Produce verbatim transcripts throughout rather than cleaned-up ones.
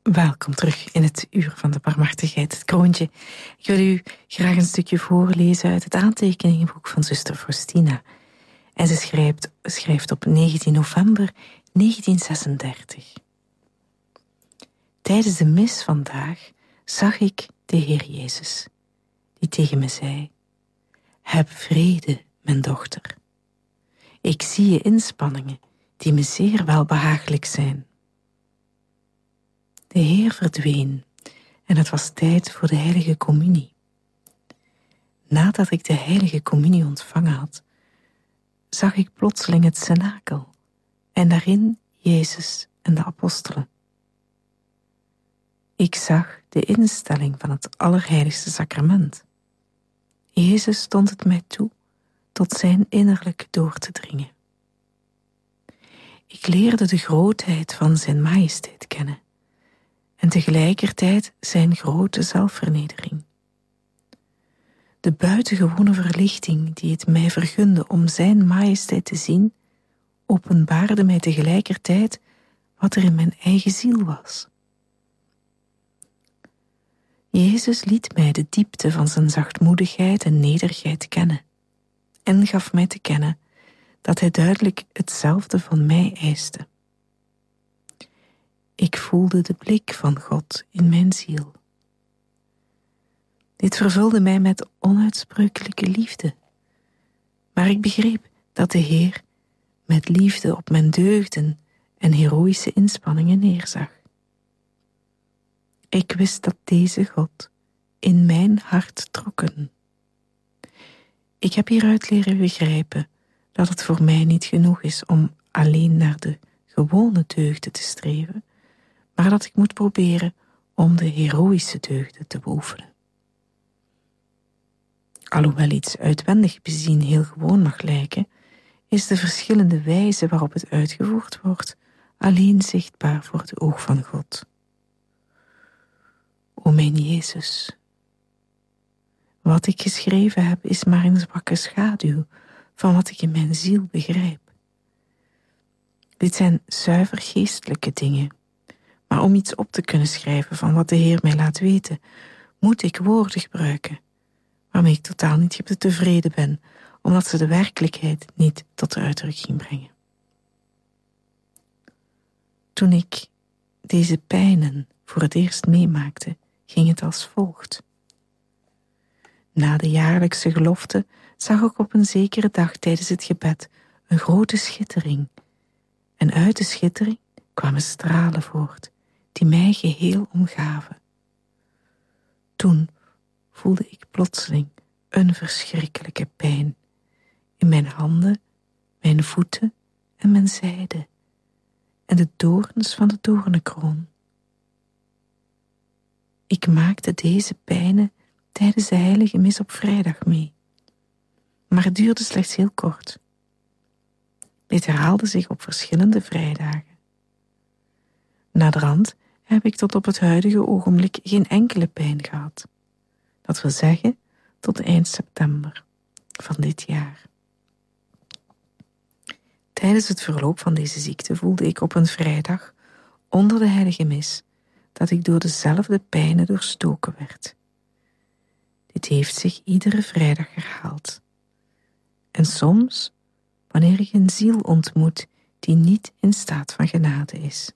Welkom terug in het Uur van de Barmhartigheid, het kroontje. Ik wil u graag een stukje voorlezen uit het aantekeningenboek van zuster Faustina. En ze schrijft, schrijft op negentien november negentien zesendertig. Tijdens de mis vandaag zag ik de Heer Jezus, die tegen me zei: heb vrede, mijn dochter. Ik zie je inspanningen die me zeer welbehagelijk zijn. De Heer verdween en het was tijd voor de heilige communie. Nadat ik de heilige communie ontvangen had, zag ik plotseling het cenakel en daarin Jezus en de apostelen. Ik zag de instelling van het allerheiligste sacrament. Jezus stond het mij toe tot zijn innerlijk door te dringen. Ik leerde de grootheid van zijn majesteit kennen en tegelijkertijd zijn grote zelfvernedering. De buitengewone verlichting die het mij vergunde om zijn majesteit te zien, openbaarde mij tegelijkertijd wat er in mijn eigen ziel was. Jezus liet mij de diepte van zijn zachtmoedigheid en nederigheid kennen en gaf mij te kennen dat hij duidelijk hetzelfde van mij eiste. Ik voelde de blik van God in mijn ziel. Dit vervulde mij met onuitsprekelijke liefde, maar ik begreep dat de Heer met liefde op mijn deugden en heroïsche inspanningen neerzag. Ik wist dat deze God in mijn hart trokken. Ik heb hieruit leren begrijpen dat het voor mij niet genoeg is om alleen naar de gewone deugden te streven, maar dat ik moet proberen om de heroïsche deugden te beoefenen. Alhoewel iets uitwendig bezien heel gewoon mag lijken, is de verschillende wijze waarop het uitgevoerd wordt alleen zichtbaar voor het oog van God. O mijn Jezus, wat ik geschreven heb is maar een zwakke schaduw van wat ik in mijn ziel begrijp. Dit zijn zuiver geestelijke dingen, maar om iets op te kunnen schrijven van wat de Heer mij laat weten, moet ik woorden gebruiken, waarmee ik totaal niet tevreden ben, omdat ze de werkelijkheid niet tot de uitdrukking brengen. Toen ik deze pijnen voor het eerst meemaakte, ging het als volgt. Na de jaarlijkse gelofte zag ik op een zekere dag tijdens het gebed een grote schittering, en uit de schittering kwamen stralen voort, die mij geheel omgaven. Toen voelde ik plotseling een verschrikkelijke pijn in mijn handen, mijn voeten en mijn zijde, en de doorns van de doornenkroon. Ik maakte deze pijnen tijdens de heilige mis op vrijdag mee, maar het duurde slechts heel kort. Dit herhaalde zich op verschillende vrijdagen. Naderhand heb ik tot op het huidige ogenblik geen enkele pijn gehad. Dat wil zeggen, tot eind september van dit jaar. Tijdens het verloop van deze ziekte voelde ik op een vrijdag onder de heilige mis dat ik door dezelfde pijnen doorstoken werd. Dit heeft zich iedere vrijdag herhaald. En soms, wanneer ik een ziel ontmoet die niet in staat van genade is.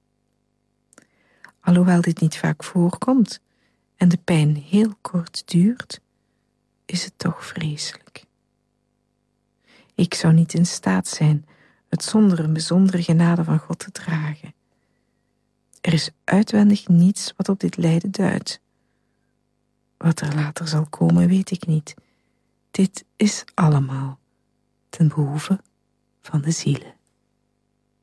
Alhoewel dit niet vaak voorkomt en de pijn heel kort duurt, is het toch vreselijk. Ik zou niet in staat zijn het zonder een bijzondere genade van God te dragen. Er is uitwendig niets wat op dit lijden duidt. Wat er later zal komen, weet ik niet. Dit is allemaal ten behoeve van de zielen.